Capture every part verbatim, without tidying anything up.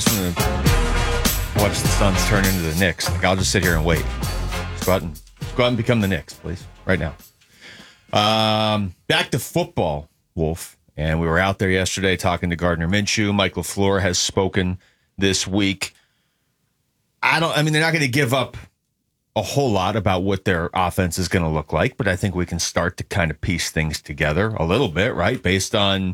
I'm gonna watch the Suns turn into the Knicks. Like, I'll just sit here and wait. Just go out and go out and become the Knicks, please, right now. Um, back to football, Wolf. And we were out there yesterday talking to Gardner Minshew. Mike LaFleur has spoken this week. I don't. I mean, they're not going to give up a whole lot about what their offense is going to look like, but I think we can start to kind of piece things together a little bit, right? Based on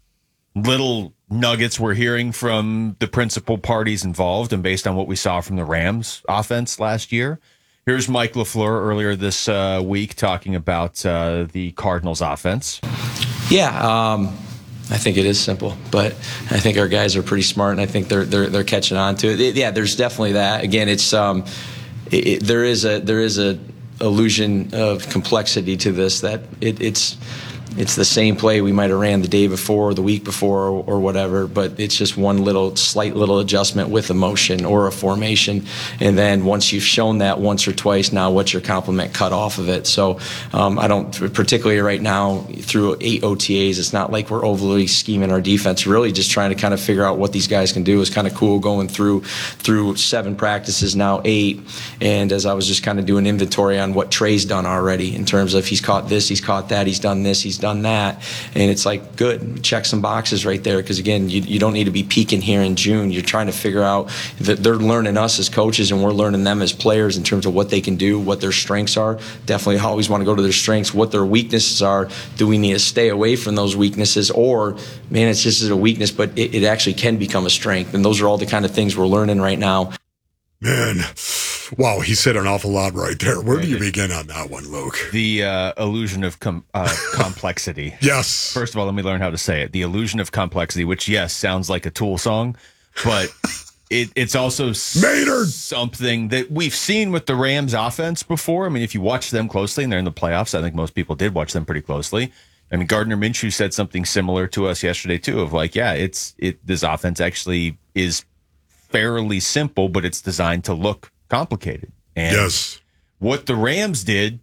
little nuggets we're hearing from the principal parties involved and based on what we saw from the Rams offense last year. Here's Mike LaFleur earlier this uh, week talking about uh, the Cardinals offense. Yeah, um, I think it is simple, but I think our guys are pretty smart, and I think they're they're they're catching on to it. Yeah, there's definitely that. Again, it's um, it, it, there is a there is a illusion of complexity to this that it, it's. It's the same play we might have ran the day before or the week before or, or whatever, but it's just one little slight little adjustment with a motion or a formation. And then once you've shown that once or twice, now what's your complement cut off of it? So um, I don't, particularly right now through eight O T As, it's not like we're overly scheming our defense. Really just trying to kind of figure out what these guys can do is kind of cool going through through seven practices, now eight. And as I was just kind of doing inventory on what Trey's done already in terms of he's caught this, he's caught that, he's done this, he's done done that, and it's like, good, check some boxes right there, because again, you, you don't need to be peaking here in June. You're trying to figure out that they're learning us as coaches and we're learning them as players in terms of what they can do, what their strengths are. Definitely always want to go to their strengths, what their weaknesses are. Do we need to stay away from those weaknesses, or man, it's just a weakness, but it, it actually can become a strength? And those are all the kind of things we're learning right now. Man, wow, he said an awful lot right there. Where do you begin on that one, Luke? The uh, illusion of com- uh, complexity. Yes. First of all, let me learn how to say it. The illusion of complexity, which, yes, sounds like a Tool song, but it, it's also Maynard. something that we've seen with the Rams offense before. I mean, if you watch them closely, and they're in the playoffs, I think most people did watch them pretty closely. I mean, Gardner Minshew said something similar to us yesterday, too, of like, yeah, it's it. This offense actually is fairly simple, but it's designed to look complicated. And yes, what the Rams did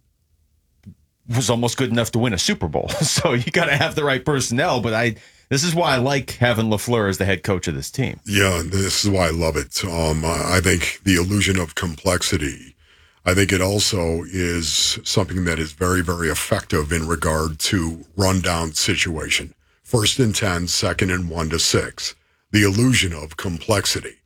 was almost good enough to win a Super Bowl. So you got to have the right personnel. But I, this is why I like having LaFleur as the head coach of this team. Yeah, this is why I love it. Um, I think the illusion of complexity, I think it also is something that is very, very effective in regard to rundown situation. First and ten, second and one to six. The illusion of complexity.